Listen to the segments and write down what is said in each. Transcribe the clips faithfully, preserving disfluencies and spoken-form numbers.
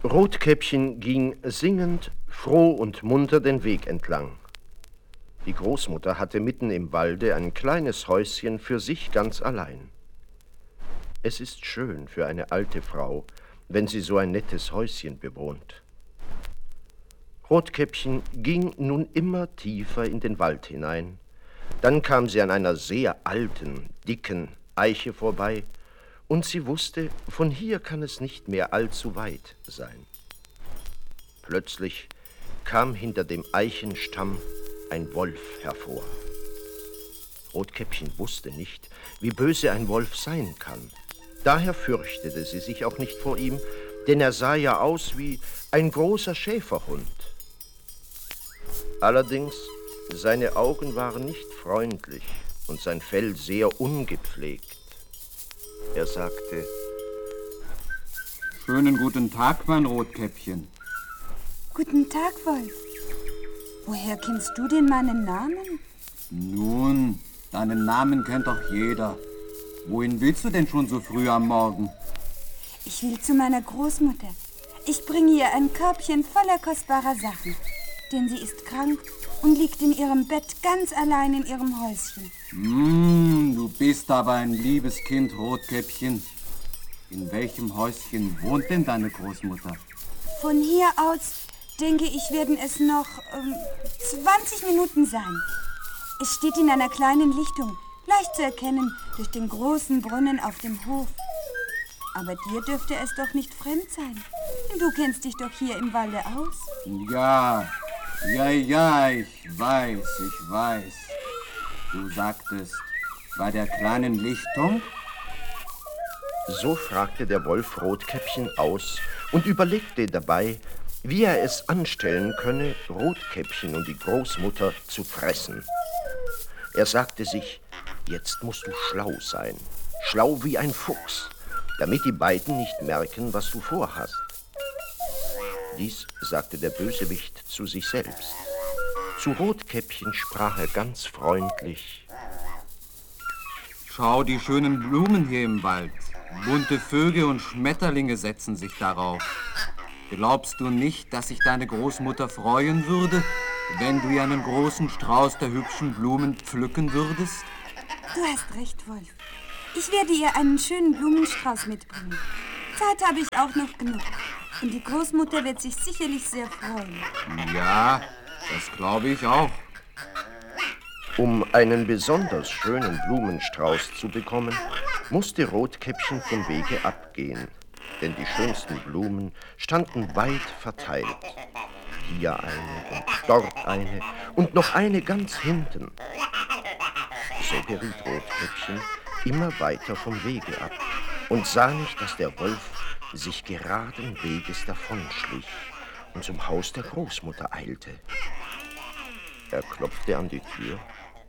Rotkäppchen ging singend, froh und munter den Weg entlang. Die Großmutter hatte mitten im Walde ein kleines Häuschen für sich ganz allein. Es ist schön für eine alte Frau, wenn sie so ein nettes Häuschen bewohnt. Rotkäppchen ging nun immer tiefer in den Wald hinein. Dann kam sie an einer sehr alten, dicken Eiche vorbei, und sie wusste, von hier kann es nicht mehr allzu weit sein. Plötzlich kam hinter dem Eichenstamm ein Wolf hervor. Rotkäppchen wusste nicht, wie böse ein Wolf sein kann. Daher fürchtete sie sich auch nicht vor ihm, denn er sah ja aus wie ein großer Schäferhund. Allerdings, seine Augen waren nicht freundlich und sein Fell sehr ungepflegt. Er sagte: Schönen guten Tag, mein Rotkäppchen. Guten Tag, Wolf. Woher kennst du denn meinen Namen? Nun, deinen Namen kennt doch jeder. Wohin willst du denn schon so früh am Morgen? Ich will zu meiner Großmutter. Ich bringe ihr ein Körbchen voller kostbarer Sachen, denn sie ist krank und liegt in ihrem Bett ganz allein in ihrem Häuschen. Mm, du bist aber ein liebes Kind, Rotkäppchen. In welchem Häuschen wohnt denn deine Großmutter? Von hier aus, denke ich, werden es noch ähm, zwanzig Minuten sein. Es steht in einer kleinen Lichtung, leicht zu erkennen durch den großen Brunnen auf dem Hof. Aber dir dürfte es doch nicht fremd sein, denn du kennst dich doch hier im Walde aus. Ja, ja, ja, ich weiß, ich weiß. Du sagtest, bei der kleinen Lichtung? So fragte der Wolf Rotkäppchen aus und überlegte dabei, wie er es anstellen könne, Rotkäppchen und die Großmutter zu fressen. Er sagte sich, jetzt musst du schlau sein, schlau wie ein Fuchs, damit die beiden nicht merken, was du vorhast. Dies sagte der Bösewicht zu sich selbst. Zu Rotkäppchen sprach er ganz freundlich: Schau die schönen Blumen hier im Wald. Bunte Vögel und Schmetterlinge setzen sich darauf. Glaubst du nicht, dass sich deine Großmutter freuen würde, wenn du ihr einen großen Strauß der hübschen Blumen pflücken würdest? Du hast recht, Wolf. Ich werde ihr einen schönen Blumenstrauß mitbringen. Zeit habe ich auch noch genug. Und die Großmutter wird sich sicherlich sehr freuen. Ja, das glaube ich auch. Um einen besonders schönen Blumenstrauß zu bekommen, musste Rotkäppchen vom Wege abgehen, denn die schönsten Blumen standen weit verteilt. Hier eine und dort eine und noch eine ganz hinten. So geriet Rotkäppchen immer weiter vom Wege ab und sah nicht, dass der Wolf sich geraden Weges davonschlich und zum Haus der Großmutter eilte. Er klopfte an die Tür.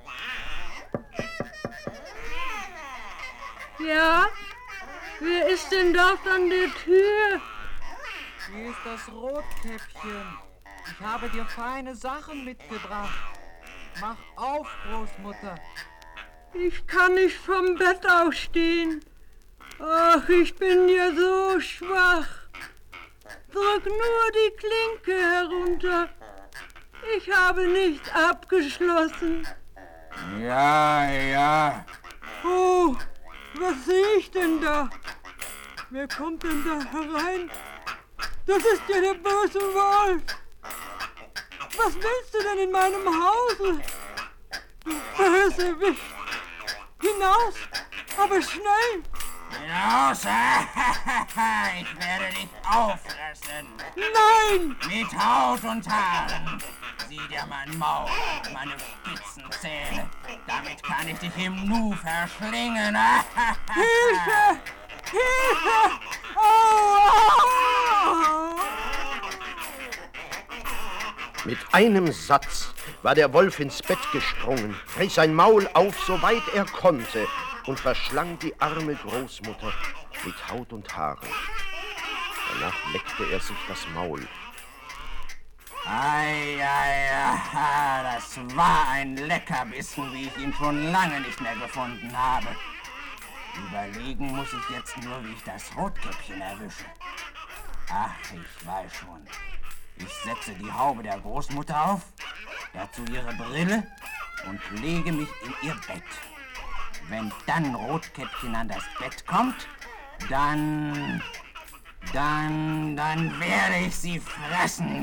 Ja? Wer ist denn dort an der Tür? Hier ist das Rotkäppchen. Ich habe dir feine Sachen mitgebracht. Mach auf, Großmutter. Ich kann nicht vom Bett aufstehen. Ach, ich bin ja so schwach. Drück nur die Klinke herunter. Ich habe nicht abgeschlossen. Ja, ja. Oh, was sehe ich denn da? Wer kommt denn da herein? Das ist ja der böse Wolf. Was willst du denn in meinem Hause? Du Bösewicht. Hinaus, aber schnell. Hinaus! Ich werde dich auffressen. Nein! Mit Haut und Haaren. Sieh dir mein Maul und meine spitzen Zähne. Damit kann ich dich im Nu verschlingen. Hilfe! Hilfe! Oh, oh. Mit einem Satz war der Wolf ins Bett gesprungen, riss sein Maul auf, soweit er konnte, und verschlang die arme Großmutter mit Haut und Haaren. Danach leckte er sich das Maul. Ei, ei, ei, das war ein Leckerbissen, wie ich ihn schon lange nicht mehr gefunden habe. Überlegen muss ich jetzt nur, wie ich das Rotkäppchen erwische. Ach, ich weiß schon. Ich setze die Haube der Großmutter auf, dazu ihre Brille und lege mich in ihr Bett. Wenn dann Rotkäppchen an das Bett kommt, dann... dann... dann werde ich sie fressen.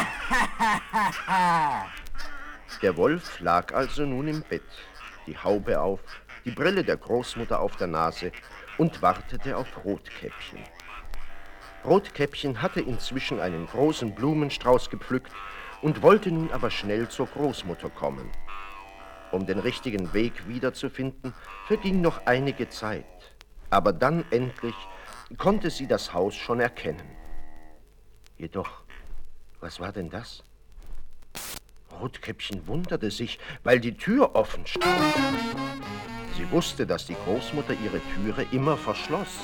Der Wolf lag also nun im Bett, die Haube auf, die Brille der Großmutter auf der Nase und wartete auf Rotkäppchen. Rotkäppchen hatte inzwischen einen großen Blumenstrauß gepflückt und wollte nun aber schnell zur Großmutter kommen. Um den richtigen Weg wiederzufinden, verging noch einige Zeit. Aber dann endlich konnte sie das Haus schon erkennen. Jedoch, was war denn das? Rotkäppchen wunderte sich, weil die Tür offen stand. Sie wusste, dass die Großmutter ihre Türe immer verschloss.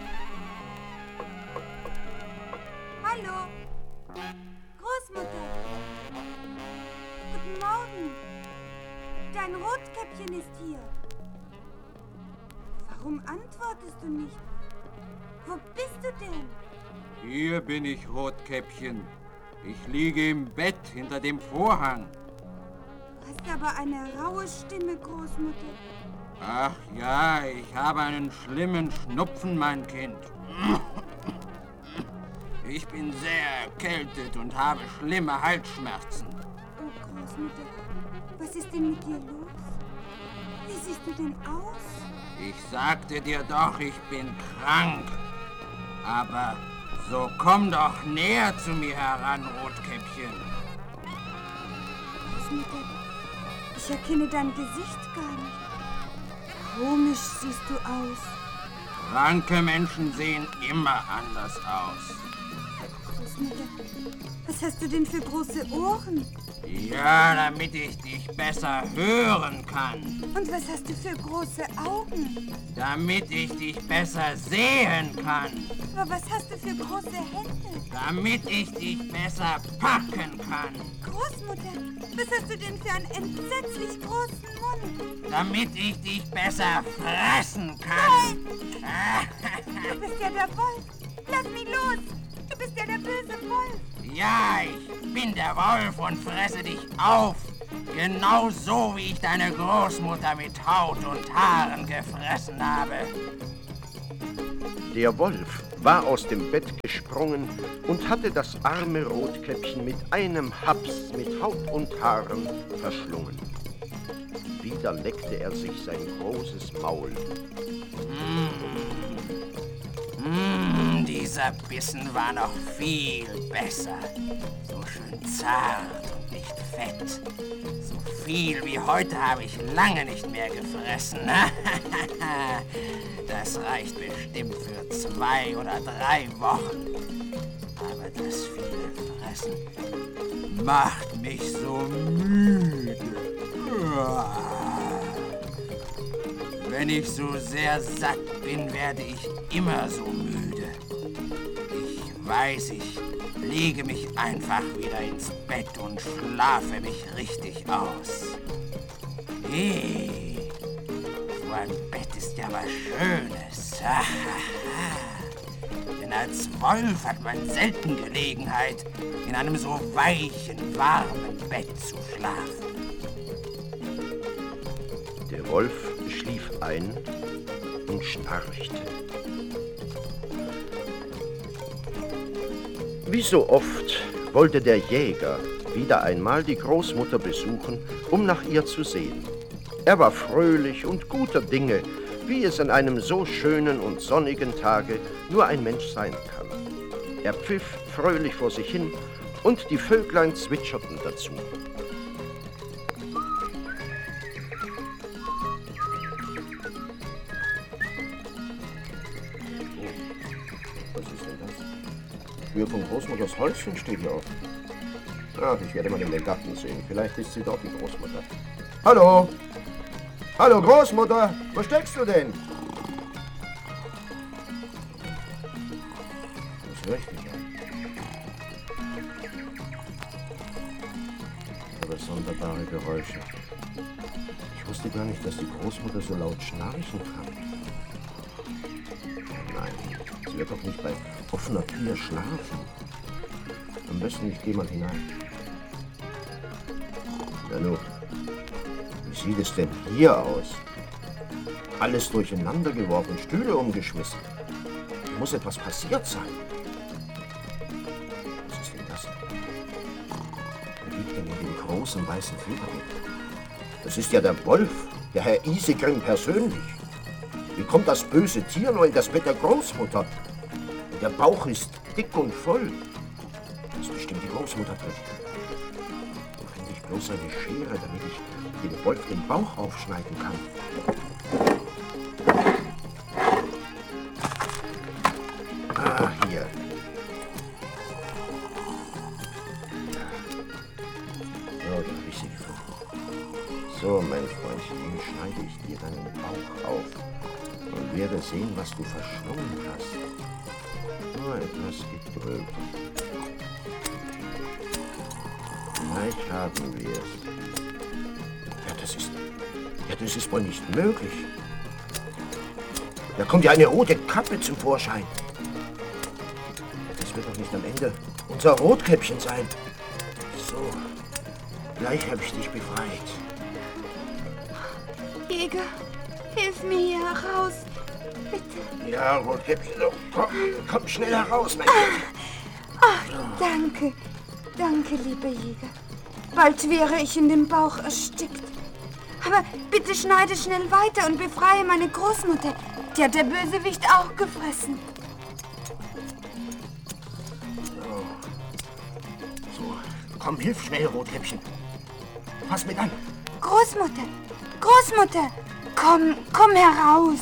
Hallo, Großmutter. Guten Morgen. Dein Rotkäppchen ist hier. Warum antwortest du nicht? Wo bist du denn? Hier bin ich, Rotkäppchen. Ich liege im Bett hinter dem Vorhang. Du hast aber eine raue Stimme, Großmutter. Ach ja, ich habe einen schlimmen Schnupfen, mein Kind. Ich bin sehr erkältet und habe schlimme Halsschmerzen. Oh, Großmutter, was ist denn mit dir los? Wie siehst du denn aus? Ich sagte dir doch, ich bin krank. Aber so komm doch näher zu mir heran, Rotkäppchen. Großmutter, ich erkenne dein Gesicht gar nicht. Komisch siehst du aus. Kranke Menschen sehen immer anders aus. Großmutter, was hast du denn für große Ohren? Ja, damit ich dich besser hören kann. Und was hast du für große Augen? Damit ich dich besser sehen kann. Aber was hast du für große Hände? Damit ich dich besser packen kann. Großmutter, was hast du denn für einen entsetzlich großen Mund? Damit ich dich besser fressen kann. Du bist ja der Wolf. Lass mich los. Du bist ja der böse Wolf. Ja, ich bin der Wolf und fresse dich auf. Genau so, wie ich deine Großmutter mit Haut und Haaren gefressen habe. Der Wolf war aus dem Bett gesprungen und hatte das arme Rotkäppchen mit einem Haps mit Haut und Haaren verschlungen. Wieder leckte er sich sein großes Maul. Mmh, dieser Bissen war noch viel besser. So schön zart und nicht fett. So viel wie heute habe ich lange nicht mehr gefressen. Das reicht bestimmt für zwei oder drei Wochen. Aber das viele Fressen macht mich so müde. Wenn ich so sehr satt bin, werde ich immer so müde. Ich weiß, ich lege mich einfach wieder ins Bett und schlafe mich richtig aus. Hey, so ein Bett ist ja was Schönes. Denn als Wolf hat man selten Gelegenheit, in einem so weichen, warmen Bett zu schlafen. Der Wolf schlief ein und schnarchte. Wie so oft wollte der Jäger wieder einmal die Großmutter besuchen, um nach ihr zu sehen. Er war fröhlich und guter Dinge, wie es an einem so schönen und sonnigen Tage nur ein Mensch sein kann. Er pfiff fröhlich vor sich hin und die Vöglein zwitscherten dazu. Die Tür von Großmutters Häuschen steht hier offen. Ach, ich werde mal in den Garten sehen. Vielleicht ist sie dort, die Großmutter. Hallo? Hallo, Großmutter? Wo steckst du denn? Das höre ich nicht an. Aber sonderbare Geräusche. Ich wusste gar nicht, dass die Großmutter so laut schnarchen kann. Nein, sie ja doch nicht bei offener Tür schlafen. Am besten, ich gehe mal hinein. Nanu, wie sieht es denn hier aus? Alles durcheinander geworfen, Stühle umgeschmissen. Muss etwas passiert sein. Was ist denn das? Wer liegt denn in dem großen weißen Federbett? Das ist ja der Wolf, der Herr Isegrim persönlich. Wie kommt das böse Tier nur in das Bett der Großmutter? Und der Bauch ist dick und voll. Das ist bestimmt die Großmutter drin. Wo finde ich bloß eine Schere, damit ich dem Wolf den Bauch aufschneiden kann? Ah, hier. So, da habe ich sie gefunden. So, mein Freundchen, nun schneide ich dir deinen Bauch auf und werde sehen, was du verschlungen hast. Nur etwas Geduld. Gleich haben wir es. Ja, das ist... Ja, das ist wohl nicht möglich. Da kommt ja eine rote Kappe zum Vorschein. Das wird doch nicht am Ende unser Rotkäppchen sein. So, gleich habe ich dich befreit. Jäger, hilf mir hier heraus. Bitte. Ja, Rotkäppchen, so, komm, komm schnell heraus, mein Kind. Ach, danke. Danke, lieber Jäger. Bald wäre ich in dem Bauch erstickt. Aber bitte schneide schnell weiter und befreie meine Großmutter. Die hat der Bösewicht auch gefressen. So. So, komm, hilf schnell, Rotkäppchen. Fass mit an. Großmutter, Großmutter, komm, komm heraus.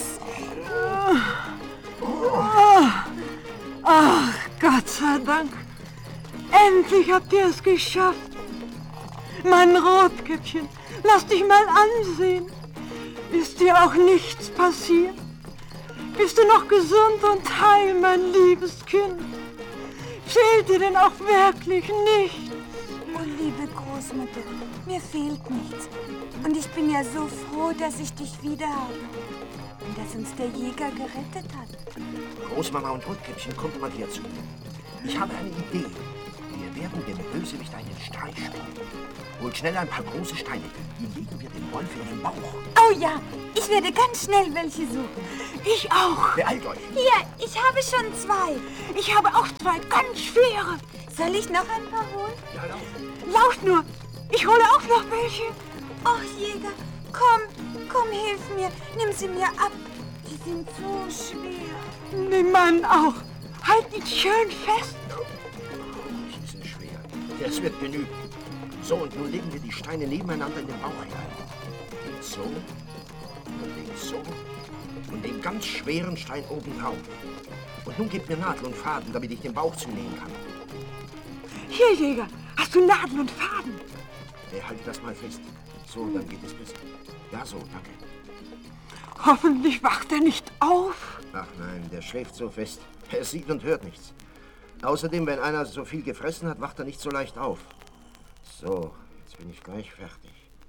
Ach, Gott sei Dank. Endlich habt ihr es geschafft. Mein Rotkäppchen, lass dich mal ansehen. Ist dir auch nichts passiert? Bist du noch gesund und heil, mein liebes Kind? Fehlt dir denn auch wirklich nichts? Oh, liebe Großmutter, mir fehlt nichts. Und ich bin ja so froh, dass ich dich wieder habe. Und dass uns der Jäger gerettet hat. Großmama und Rotkäppchen, kommt mal hier zu. Ich habe eine Idee. Wir werden dem Bösewicht einen Streich spielen. Holt schnell ein paar große Steine. Die legen wir dem Wolf in den Bauch. Oh ja, ich werde ganz schnell welche suchen. Ich auch. Beeilt euch. Hier, ich habe schon zwei. Ich habe auch zwei ganz schwere. Soll ich noch ein paar holen? Ja, lauf. Lauf nur. Ich hole auch noch welche. Ach, Jäger, komm, komm, hilf mir. Nimm sie mir ab. Die sind so schwer. Nimm meinen auch. Halt ihn schön fest. Die sind schwer. Das wird genügen. So, und nun legen wir die Steine nebeneinander in den Bauch hinein. Links so, und links so, und den ganz schweren Stein oben drauf. Und nun gib mir Nadel und Faden, damit ich den Bauch zunähen kann. Hier, Jäger, hast du Nadel und Faden? Hey, halt das mal fest. So, dann geht es besser. Ja, so, danke. Hoffentlich wacht er nicht auf. Ach nein, der schläft so fest. Er sieht und hört nichts. Außerdem, wenn einer so viel gefressen hat, wacht er nicht so leicht auf. So, jetzt bin ich gleich fertig.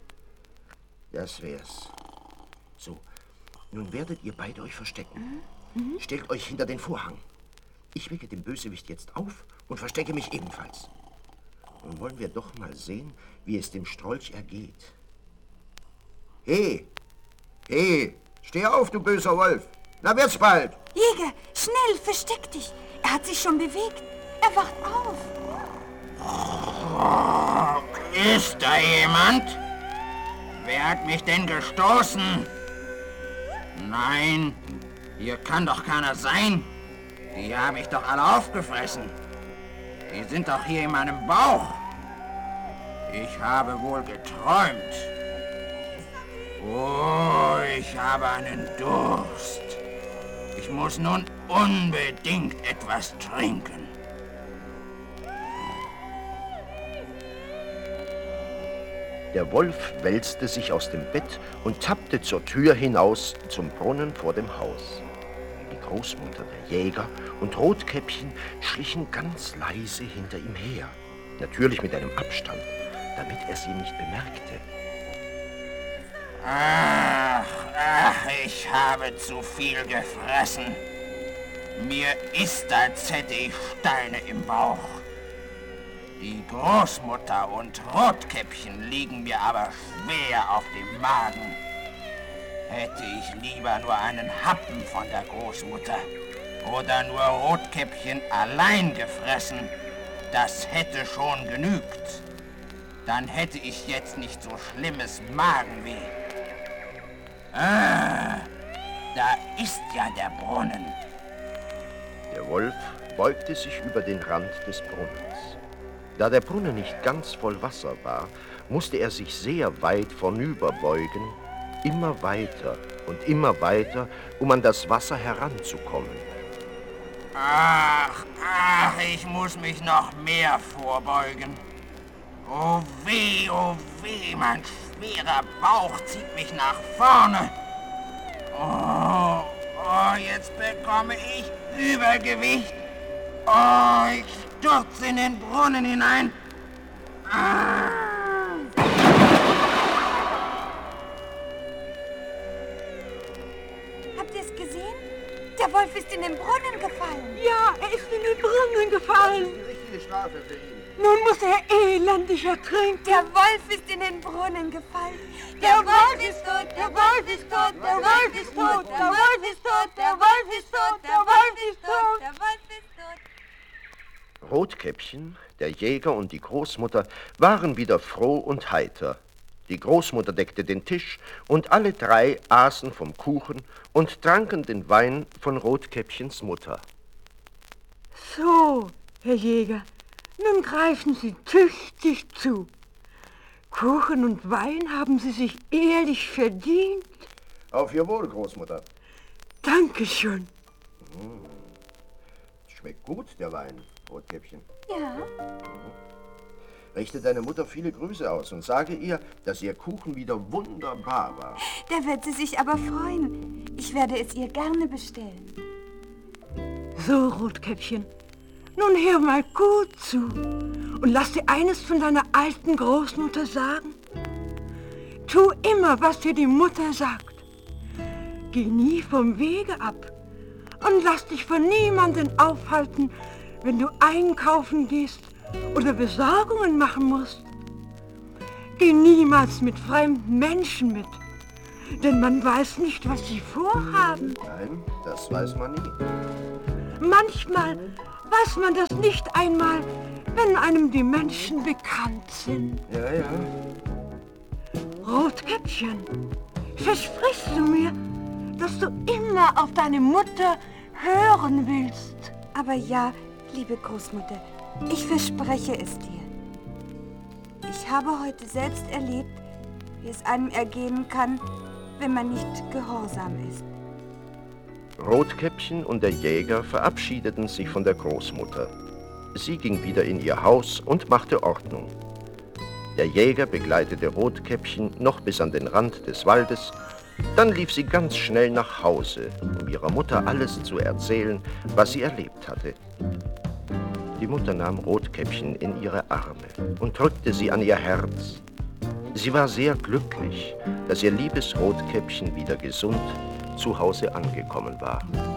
Das wär's. So, nun werdet ihr beide euch verstecken. Mhm. Stellt euch hinter den Vorhang. Ich wecke den Bösewicht jetzt auf und verstecke mich ebenfalls. Nun wollen wir doch mal sehen, wie es dem Strolch ergeht. Hey, hey, steh auf, du böser Wolf. Na, wird's bald. Jäger, schnell, versteck dich. Er hat sich schon bewegt. Er wacht auf. Ist da jemand? Wer hat mich denn gestoßen? Nein, hier kann doch keiner sein. Die habe ich doch alle aufgefressen. Die sind doch hier in meinem Bauch. Ich habe wohl geträumt. Oh, ich habe einen Durst. Ich muss nun unbedingt etwas trinken. Der Wolf wälzte sich aus dem Bett und tappte zur Tür hinaus zum Brunnen vor dem Haus. Die Großmutter, der Jäger und Rotkäppchen schlichen ganz leise hinter ihm her. Natürlich mit einem Abstand, damit er sie nicht bemerkte. Ach, ach, ich habe zu viel gefressen. Mir ist, als hätte ich Steine im Bauch. Die Großmutter und Rotkäppchen liegen mir aber schwer auf dem Magen. Hätte ich lieber nur einen Happen von der Großmutter oder nur Rotkäppchen allein gefressen, das hätte schon genügt. Dann hätte ich jetzt nicht so schlimmes Magenweh. Ah, da ist ja der Brunnen. Der Wolf beugte sich über den Rand des Brunnens. Da der Brunnen nicht ganz voll Wasser war, musste er sich sehr weit vornüberbeugen, immer weiter und immer weiter, um an das Wasser heranzukommen. Ach, ach, ich muss mich noch mehr vorbeugen. Oh weh, oh weh, mein schwerer Bauch zieht mich nach vorne. Oh, oh, jetzt bekomme ich Übergewicht. Oh, ich stürze in den Brunnen hinein. Ah. Habt ihr es gesehen? Der Wolf ist in den Brunnen gefallen. Ja, er ist in den Brunnen gefallen. Die richtige Strafe für ihn. Nun muss er elendig ertrinken. Der Wolf ist in den Brunnen gefallen. Der Wolf ist tot, der Wolf ist tot, der Wolf ist tot, der Wolf ist tot, der Wolf ist tot, der Wolf ist tot. Der Wolf ist tot. Rotkäppchen, der Jäger und die Großmutter waren wieder froh und heiter. Die Großmutter deckte den Tisch und alle drei aßen vom Kuchen und tranken den Wein von Rotkäppchens Mutter. So, Herr Jäger, nun greifen Sie tüchtig zu. Kuchen und Wein haben Sie sich ehrlich verdient. Auf Ihr Wohl, Großmutter. Dankeschön. Mmh. Schmeckt gut, der Wein, Rotkäppchen. Ja. Richte deine Mutter viele Grüße aus und sage ihr, dass ihr Kuchen wieder wunderbar war. Da wird sie sich aber freuen. Ich werde es ihr gerne bestellen. So, Rotkäppchen, nun hör mal gut zu und lass dir eines von deiner alten Großmutter sagen. Tu immer, was dir die Mutter sagt. Geh nie vom Wege ab und lass dich von niemandem aufhalten, wenn du einkaufen gehst oder Besorgungen machen musst. Geh niemals mit fremden Menschen mit, denn man weiß nicht, was sie vorhaben. Nein, das weiß man nie. Manchmal weiß man das nicht einmal, wenn einem die Menschen bekannt sind. Ja, ja. Rotkäppchen, versprichst du mir, dass du immer auf deine Mutter hören willst? Aber ja, liebe Großmutter, ich verspreche es dir. Ich habe heute selbst erlebt, wie es einem ergehen kann, wenn man nicht gehorsam ist. Rotkäppchen und der Jäger verabschiedeten sich von der Großmutter. Sie ging wieder in ihr Haus und machte Ordnung. Der Jäger begleitete Rotkäppchen noch bis an den Rand des Waldes. Dann lief sie ganz schnell nach Hause, um ihrer Mutter alles zu erzählen, was sie erlebt hatte. Die Mutter nahm Rotkäppchen in ihre Arme und drückte sie an ihr Herz. Sie war sehr glücklich, dass ihr liebes Rotkäppchen wieder gesund zu Hause angekommen war.